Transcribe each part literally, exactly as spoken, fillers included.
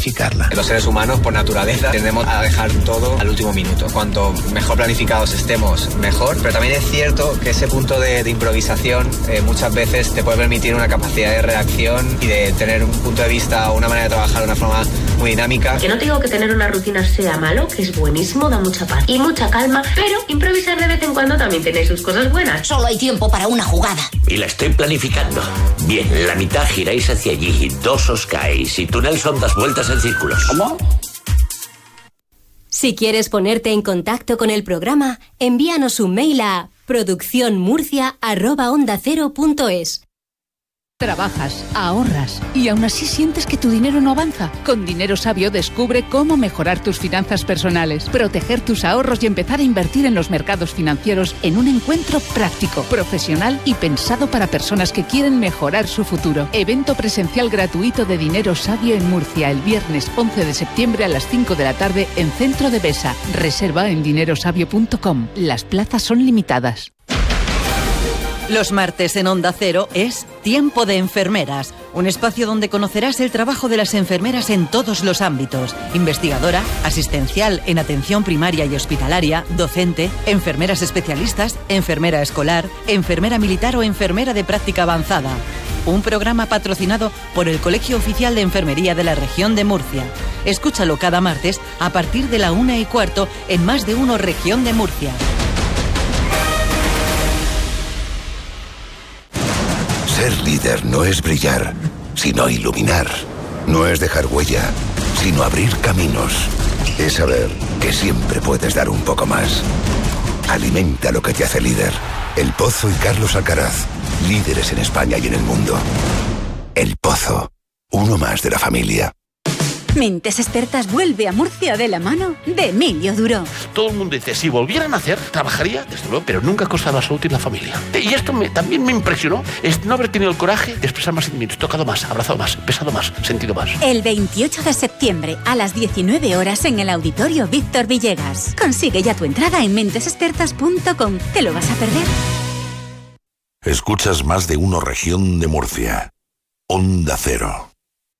planificarla. Los seres humanos, por naturaleza, tendemos a dejar todo al último minuto. Cuanto mejor planificados estemos, mejor. Pero también es cierto que ese punto de, de improvisación eh, muchas veces te puede permitir una capacidad de reacción y de tener un punto de vista o una manera de trabajar de una forma muy dinámica. Que no te digo que tener una rutina sea malo, que es buenísimo, da mucha paz y mucha calma, pero improvisar de vez en cuando también tiene sus cosas buenas. Solo hay tiempo para una jugada. Y la estoy planificando. Bien, la mitad giráis hacia allí, dos os caéis y tú, Nelson, das vueltas en círculos. ¿Cómo? Si quieres ponerte en contacto con el programa, envíanos un mail a producción murcia arroba onda cero punto es. Trabajas, ahorras y aún así sientes que tu dinero no avanza. Con Dinero Sabio descubre cómo mejorar tus finanzas personales, proteger tus ahorros y empezar a invertir en los mercados financieros en un encuentro práctico, profesional y pensado para personas que quieren mejorar su futuro. Evento presencial gratuito de Dinero Sabio en Murcia el viernes once de septiembre a las cinco de la tarde en Centro de Besa. Reserva en dinerosabio punto com. Las plazas son limitadas. Los martes en Onda Cero es Tiempo de Enfermeras, un espacio donde conocerás el trabajo de las enfermeras en todos los ámbitos: investigadora, asistencial en atención primaria y hospitalaria, docente, enfermeras especialistas, enfermera escolar, enfermera militar o enfermera de práctica avanzada. Un programa patrocinado por el Colegio Oficial de Enfermería de la Región de Murcia. Escúchalo cada martes a partir de la una y cuarto en Más de Uno Región de Murcia. Ser líder no es brillar, sino iluminar. No es dejar huella, sino abrir caminos. Es saber que siempre puedes dar un poco más. Alimenta lo que te hace líder. El Pozo y Carlos Alcaraz, líderes en España y en el mundo. El Pozo, uno más de la familia. Mentes Expertas vuelve a Murcia de la mano de Emilio Duró. Todo el mundo dice, si volvieran a hacer, trabajaría, desde luego, pero nunca a costa de la salud y la familia. Y esto me, también me impresionó, es no haber tenido el coraje de expresar más sentimientos, tocado más, abrazado más, pesado más, sentido más. El veintiocho de septiembre a las diecinueve horas en el Auditorio Víctor Villegas. Consigue ya tu entrada en mentes expertas punto com. ¿Te lo vas a perder? Escuchas Más de Uno Región de Murcia. Onda Cero.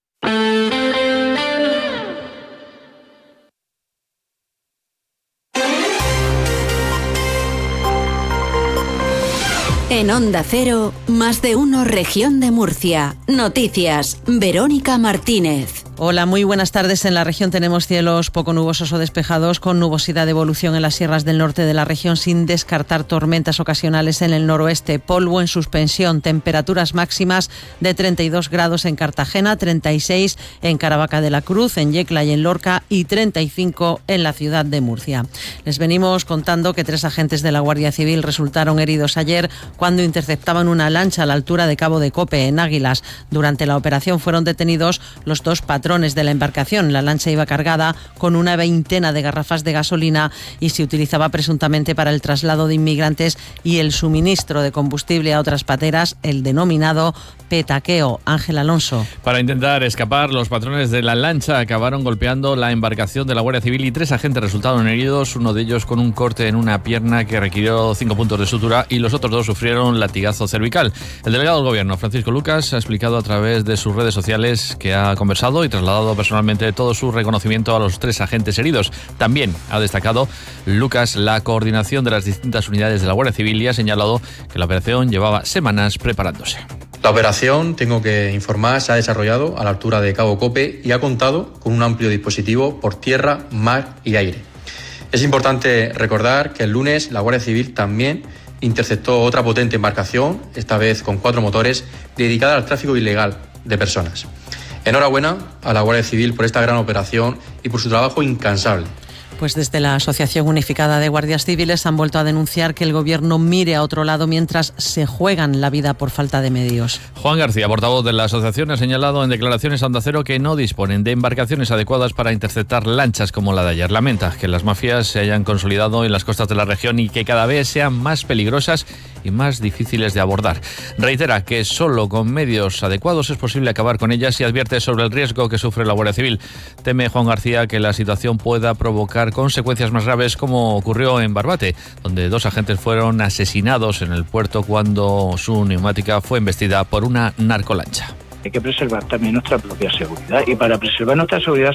En Onda Cero, Más de Uno Región de Murcia. Noticias, Verónica Martínez. Hola, muy buenas tardes. En la región tenemos cielos poco nubosos o despejados, con nubosidad de evolución en las sierras del norte de la región, sin descartar tormentas ocasionales en el noroeste. Polvo en suspensión, temperaturas máximas de treinta y dos grados en Cartagena, treinta y seis en Caravaca de la Cruz, en Yecla y en Lorca, y treinta y cinco en la ciudad de Murcia. Les venimos contando que tres agentes de la Guardia Civil resultaron heridos ayer cuando interceptaban una lancha a la altura de Cabo de Cope, en Águilas. Durante la operación fueron detenidos los dos patrones de la embarcación. La lancha iba cargada con una veintena de garrafas de gasolina y se utilizaba presuntamente para el traslado de inmigrantes y el suministro de combustible a otras pateras, el denominado petaqueo. Ángel Alonso. Para intentar escapar, los patrones de la lancha acabaron golpeando la embarcación de la Guardia Civil y tres agentes resultaron heridos, uno de ellos con un corte en una pierna que requirió cinco puntos de sutura y los otros dos sufrieron latigazo cervical. El delegado del Gobierno, Francisco Lucas, ha explicado a través de sus redes sociales que ha conversado y trasladado personalmente todo su reconocimiento a los tres agentes heridos. También ha destacado Lucas la coordinación de las distintas unidades de la Guardia Civil y ha señalado que la operación llevaba semanas preparándose. La operación, tengo que informar, se ha desarrollado a la altura de Cabo Cope y ha contado con un amplio dispositivo por tierra, mar y aire. Es importante recordar que el lunes la Guardia Civil también interceptó otra potente embarcación, esta vez con cuatro motores, dedicada al tráfico ilegal de personas. Enhorabuena a la Guardia Civil por esta gran operación y por su trabajo incansable. Pues desde la Asociación Unificada de Guardias Civiles han vuelto a denunciar que el Gobierno mire a otro lado mientras se juegan la vida por falta de medios. Juan García, portavoz de la asociación, ha señalado en declaraciones a Onda Cero que no disponen de embarcaciones adecuadas para interceptar lanchas como la de ayer. Lamenta que las mafias se hayan consolidado en las costas de la región y que cada vez sean más peligrosas y más difíciles de abordar. Reitera que solo con medios adecuados es posible acabar con ellas y advierte sobre el riesgo que sufre la Guardia Civil. Teme Juan García que la situación pueda provocar consecuencias más graves, como ocurrió en Barbate, donde dos agentes fueron asesinados en el puerto cuando su neumática fue embestida por una narcolancha. Hay que preservar también nuestra propia seguridad y para preservar nuestra seguridad